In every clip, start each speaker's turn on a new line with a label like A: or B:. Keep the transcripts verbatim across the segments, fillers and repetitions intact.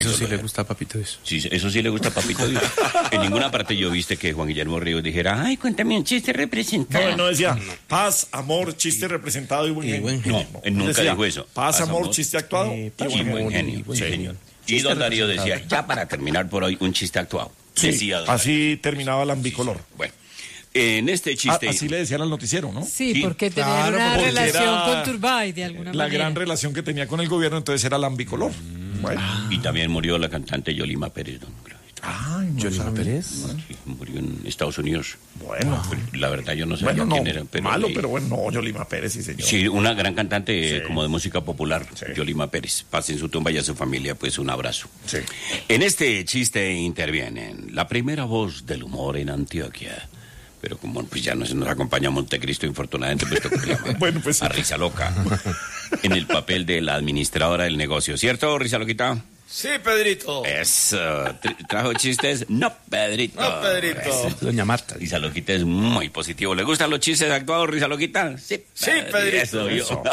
A: Eso sí le gusta a Papito Dios.
B: Sí, eso sí le gusta a Papito Dios. En ninguna parte yo viste que Juan Guillermo Ríos dijera, ay, cuéntame un chiste representado.
C: No, él no decía paz, amor, chiste representado y buen
A: Y
C: genio.
A: buen genio.
B: No, él nunca
C: Decía,
B: dijo eso.
C: Paz, amor, chiste actuado
A: Eh,
C: y
B: Y
C: buen
B: buen
C: genio.
B: genio.
A: buen
B: Sí,
A: genio.
B: señor. Y
A: Chiste
B: don Darío
A: representado.
B: decía, ya para terminar por hoy, un chiste actuado.
C: Sí,
B: Decía don Darío.
C: así terminaba el ambicolor.
B: Bueno, en este
C: A-
B: chiste...
C: así le decían al noticiero, ¿no?
D: Sí,
B: Sí,
D: porque tenía
C: claro,
D: una
C: porque
D: relación
C: era
D: con Turbay de alguna
C: La
D: manera.
C: gran relación que tenía con el gobierno, entonces era lambicolor. Bueno.
B: Y también murió la cantante Yolima Pérez, don Claudio.
C: Ay, no
A: Yolima
C: sabía.
A: Pérez.
B: Sí, murió en Estados Unidos.
C: Bueno,
B: La verdad yo no sabía
C: bueno, no,
B: quién era. Pero
C: malo,
B: leí.
C: pero bueno, no, Yolima Pérez, sí, señor.
B: Sí, una gran cantante eh,
C: Sí.
B: como de música popular,
C: Sí.
B: Yolima Pérez. Paz en su tumba y a su familia, pues un abrazo.
C: Sí.
B: En este chiste intervienen la primera voz del humor en Antioquia. Pero como pues ya nos, nos acompaña Montecristo, infortunadamente, pues toca llamar
C: Bueno, pues sí.
B: a Risa Loca en el papel de la administradora del negocio. ¿Cierto, Risa Loquita?
E: Sí, Pedrito.
B: Es, uh, ¿trajo chistes? No, Pedrito.
E: No, Pedrito.
A: Doña Marta.
B: Risa Loquita es muy positivo. ¿Le gustan los chistes actuados, Risa Loquita? Sí,
E: Sí, Pedrito.
B: Eso yo.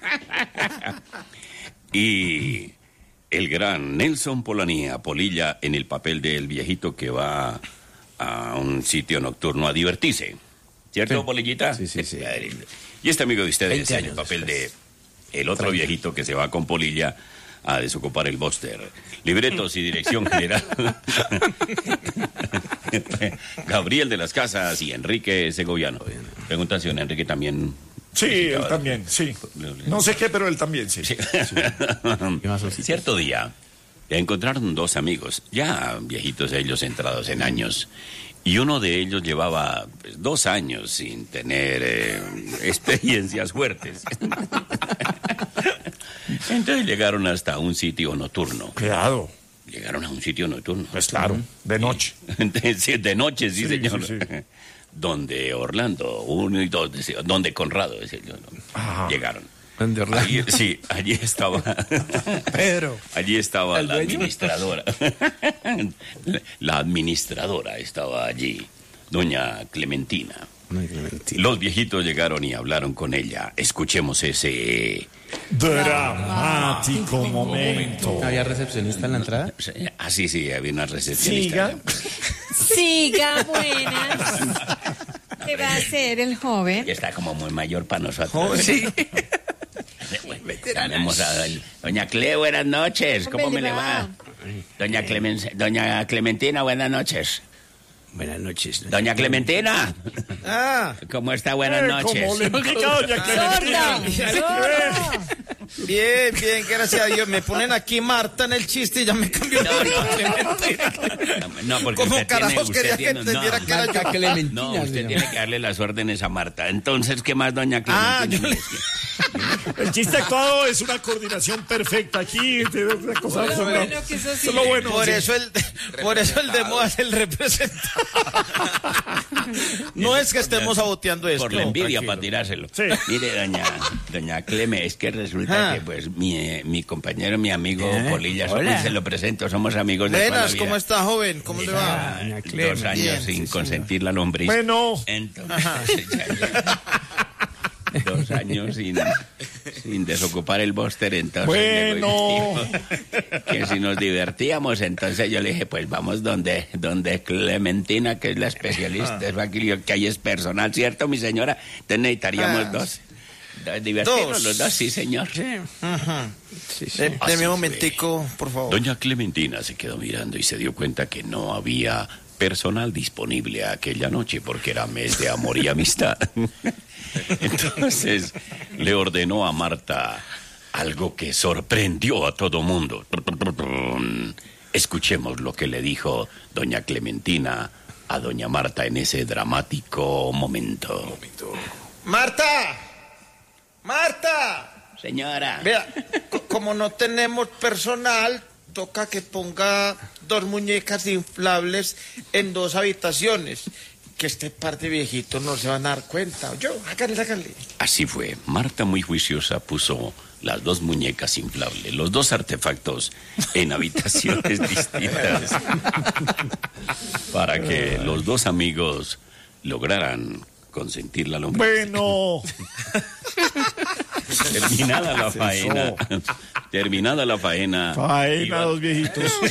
B: Y el gran Nelson Polanía, Polilla, en el papel del viejito que va a un sitio nocturno a divertirse. ¿Cierto,
A: Sí.
B: Polillita?
A: Sí, sí, sí.
B: Pedrito. Y este amigo de ustedes,
A: veinte
B: en el
A: años
B: papel
A: después.
B: de el otro viejito que se va con Polilla a desocupar el Buster. Libretos y dirección general. Gabriel de las Casas y Enrique Segoviano. Pregunta si don Enrique también...
C: Sí, él también, sí. No sé qué, pero él también, sí.
A: ¿Qué más osito?
B: Cierto día, encontraron dos amigos, ya viejitos ellos, entrados en años, y uno de ellos llevaba pues, dos años sin tener eh, experiencias fuertes. Entonces llegaron hasta un sitio nocturno.
C: Cuidado,
B: Llegaron a un sitio nocturno.
C: pues claro, de noche.
B: Sí, de noche, sí,
C: Sí,
B: señor.
C: sí, sí.
B: Donde Orlando, uno y dos, decía, donde Conrado, decía yo, ¿no?
C: Ajá.
B: Llegaron.
A: ¿Dónde Orlando?
B: Allí, sí, allí estaba.
A: Pedro.
B: Allí estaba
A: ¿El
B: la
A: dueño?
B: administradora. La administradora estaba allí, doña Clementina.
A: Ay, Clementina.
B: Los viejitos llegaron y hablaron con ella. Escuchemos ese...
C: Dramático momento.
A: ¿Había recepcionista en la entrada?
B: Ah, sí, sí, había una recepcionista.
C: Siga.
D: Siga, buenas. ¿Qué va a hacer el joven?
B: Que está como muy mayor para nosotros.
A: Sí.
B: Tenemos a doña- doña Cle, buenas noches. ¿Cómo
D: ¿Cómo
B: me
D: le
B: le
D: va?
B: va? Doña, Clemen- doña Clementina, buenas noches.
A: Buenas noches.
B: Doña Clementina,
E: Ah,
B: ¿cómo está? Buenas
C: Eh,
B: noches.
C: Como le pica doña
D: ¡Sorda!
C: Clementina.
D: ¡Sorda!
E: bien, bien, gracias a Dios. Me ponen aquí Marta en el chiste y ya me cambió.
B: No, no, no, porque
E: ¿Cómo
B: usted
E: carajos
B: tiene,
E: quería
B: usted
E: que
B: tiene,
E: entendiera
B: no,
E: que era yo?
A: Marta Clementina.
B: no, usted
A: se llama.
B: tiene que darle las órdenes a Marta. Entonces, ¿qué más, doña
E: Ah,
B: Clementina?
E: yo le-
B: Es que-
C: El chiste actuado es una coordinación perfecta aquí. De una cosa,
D: Lo
C: eso no-
D: bueno que eso sí.
C: eso es lo bueno.
E: Por
C: sí.
E: eso el, por eso el de moda es el representante. No es que estemos saboteando esto.
B: Por la envidia
E: tranquilo.
B: para tirárselo.
C: Sí.
B: Mire, doña, doña Cleme, es que resulta
E: Ah.
B: que pues mi, eh, mi compañero, mi amigo
A: ¿Eh?
B: Polilla, somos-
A: Hola.
B: se lo presento, somos amigos de toda la
E: Buenas,
B: vida.
E: ¿cómo está, joven? ¿Cómo le va?
B: Ah,
A: Doña Cleme,
B: dos años
E: bien,
B: sin
E: sí,
B: consentir la lombriz.
C: Bueno.
B: Entonces, dos años sin, sin desocupar el bóster, entonces
C: Bueno.
B: llegó y dijo que si nos divertíamos, entonces yo le dije, pues vamos donde, donde Clementina, que es la especialista, es aquí, que ahí es personal, ¿cierto, mi señora? Entonces necesitaríamos
E: Ah.
B: dos. dos. Divertirnos
E: Dos.
B: los dos, sí, señor.
E: Ajá.
A: Sí, sí.
E: De-
B: Así
E: Deme un
B: fue.
E: momentico, por favor.
B: Doña Clementina se quedó mirando y se dio cuenta que no había personal disponible aquella noche porque era mes de amor y amistad. Entonces le ordenó a Marta algo que sorprendió a todo mundo. Escuchemos lo que le dijo doña Clementina a doña Marta en ese dramático momento.
E: ¡Marta! ¡Marta!
B: Señora.
E: Vea, co- como no tenemos personal, toca que ponga dos muñecas inflables en dos habitaciones. Que este par de viejitos no se van a dar cuenta. Yo, háganle, háganle.
B: Así fue. Marta, muy juiciosa, puso las dos muñecas inflables, los dos artefactos en habitaciones distintas para que los dos amigos lograran consentir la lombriz.
C: Bueno.
B: Terminada la faena. Terminada la faena.
C: Faena,
B: iban-
C: dos viejitos.